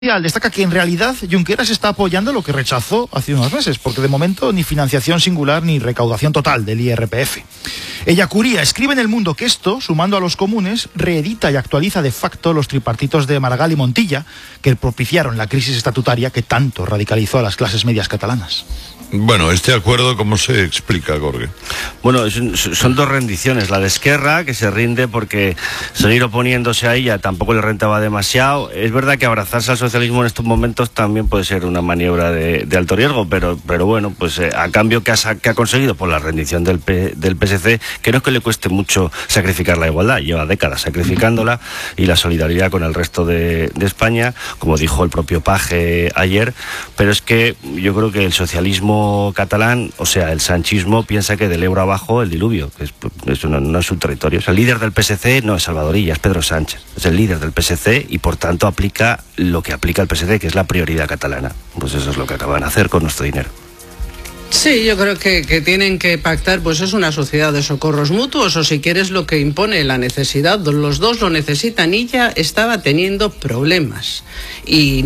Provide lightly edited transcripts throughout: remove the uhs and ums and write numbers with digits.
Destaca que en realidad Junqueras está apoyando lo que rechazó hace unos meses, porque de momento ni financiación singular ni recaudación total del IRPF. Ellacuría escribe en El Mundo que esto, sumando a los comunes, reedita y actualiza de facto los tripartitos de Maragall y Montilla, que propiciaron la crisis estatutaria que tanto radicalizó a las clases medias catalanas. Bueno, este acuerdo, ¿cómo se explica, Jorge? Bueno, son dos rendiciones. La de Esquerra, que se rinde porque seguir oponiéndose a ella tampoco le rentaba demasiado. Es verdad que abrazarse al socialismo en estos momentos también puede ser una maniobra de alto riesgo, pero bueno, pues a cambio que ha conseguido por la rendición del PSC, que no es que le cueste mucho sacrificar la igualdad, lleva décadas sacrificándola, y la solidaridad con el resto de España, como dijo el propio Page ayer, pero es que yo creo que el socialismo catalán, o sea, el sanchismo, piensa que del Ebro abajo el diluvio, que eso no es su territorio. O sea, el líder del PSC no es Salvador Illa, es Pedro Sánchez, es el líder del PSC y por tanto aplica lo que aplica el PSC, que es la prioridad catalana. Pues eso es lo que acaban de hacer con nuestro dinero. Sí, yo creo que tienen que pactar, pues es una sociedad de socorros mutuos, o si quieres lo que impone la necesidad, los dos lo necesitan. Illa estaba teniendo problemas y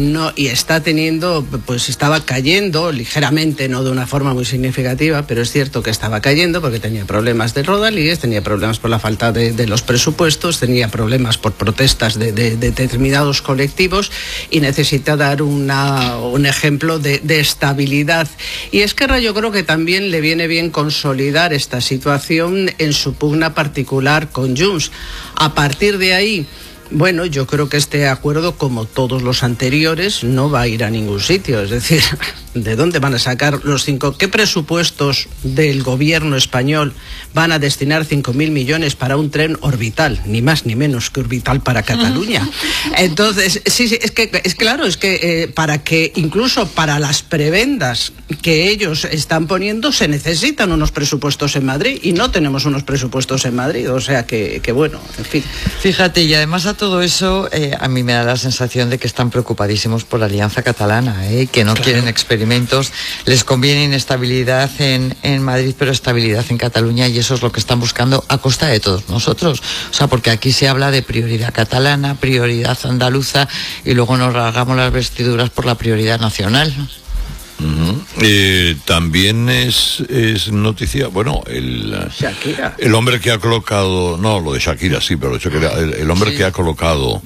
estaba cayendo ligeramente, no de una forma muy significativa, pero es cierto que estaba cayendo porque tenía problemas de rodalíes, tenía problemas por la falta de los presupuestos, tenía problemas por protestas de determinados colectivos y necesita dar un ejemplo de estabilidad. Y es que yo creo que también le viene bien consolidar esta situación en su pugna particular con Junts. A partir de ahí, bueno, yo creo que este acuerdo, como todos los anteriores, no va a ir a ningún sitio. Es decir, ¿de dónde van a sacar los 5? ¿Qué presupuestos del gobierno español van a destinar 5.000 millones para un tren orbital? Ni más ni menos que orbital para Cataluña. Entonces, sí, es que para que incluso para las prebendas que ellos están poniendo se necesitan unos presupuestos en Madrid y no tenemos unos presupuestos en Madrid. O sea que bueno, en fin. Fíjate, y además a todo eso, a mí me da la sensación de que están preocupadísimos por la alianza catalana, que no quieren experimentos, les conviene inestabilidad en Madrid, pero estabilidad en Cataluña, y eso es lo que están buscando a costa de todos nosotros. O sea, porque aquí se habla de prioridad catalana, prioridad andaluza, y luego nos rasgamos las vestiduras por la prioridad nacional, ¿no? También es noticia, bueno, Shakira. El hombre que ha colocado, no, lo de Shakira sí, pero el hombre sí, que ha colocado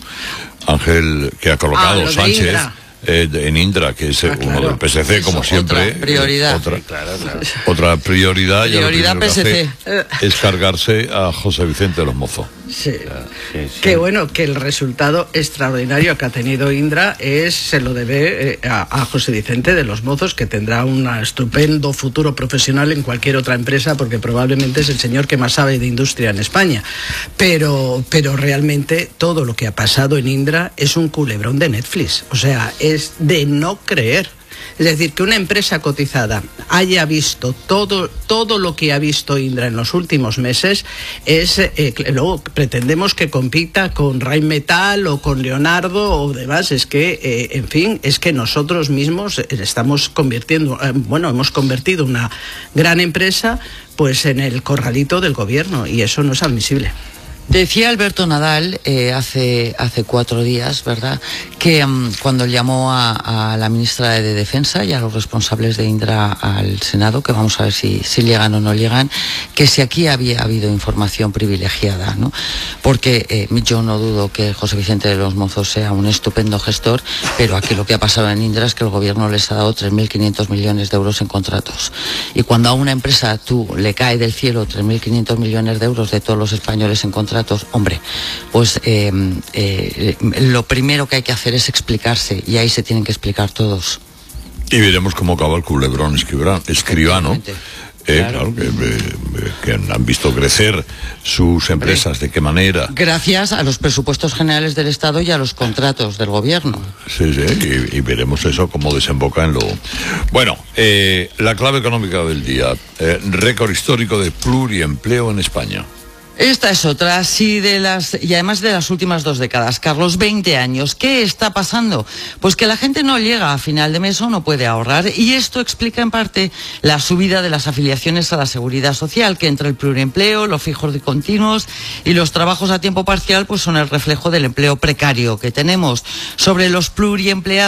Sánchez en Indra, que es uno del PSC, como siempre. Prioridad. Otra prioridad. Prioridad PSC. Es cargarse a José Vicente Los Mozos. Sí. Qué bueno, que el resultado extraordinario que ha tenido Indra se lo debe a José Vicente de Los Mozos, que tendrá un estupendo futuro profesional en cualquier otra empresa, porque probablemente es el señor que más sabe de industria en España. Pero realmente todo lo que ha pasado en Indra es un culebrón de Netflix. O sea, es de no creer. Es decir, que una empresa cotizada haya visto todo lo que ha visto Indra en los últimos meses, luego pretendemos que compita con Rheinmetall o con Leonardo o demás. Es que, en fin, es que nosotros mismos hemos convertido una gran empresa pues en el corralito del gobierno, y eso no es admisible. Decía Alberto Nadal hace 4 días, ¿verdad?, que cuando llamó a la ministra de Defensa y a los responsables de Indra al Senado, que vamos a ver si llegan o no llegan, que si aquí había habido información privilegiada, ¿no? Porque yo no dudo que José Vicente de Los Mozos sea un estupendo gestor, pero aquí lo que ha pasado en Indra es que el gobierno les ha dado 3.500 millones de euros en contratos. Y cuando a una empresa tú le cae del cielo 3.500 millones de euros de todos los españoles en contratos, hombre, pues lo primero que hay que hacer es explicarse, y ahí se tienen que explicar todos. Y veremos cómo acaba el culebrón escribano. Claro, que han visto crecer sus empresas, ¿de qué manera? Gracias a los presupuestos generales del Estado y a los contratos del gobierno. Sí, y veremos eso cómo desemboca en lo... Bueno, la clave económica del día, récord histórico de pluriempleo en España. Esta es otra, sí, y además de las últimas 2 décadas. Carlos, 20 años. ¿Qué está pasando? Pues que la gente no llega a final de mes o no puede ahorrar, y esto explica en parte la subida de las afiliaciones a la Seguridad Social, que entre el pluriempleo, los fijos y continuos y los trabajos a tiempo parcial, pues son el reflejo del empleo precario que tenemos. Sobre los pluriempleados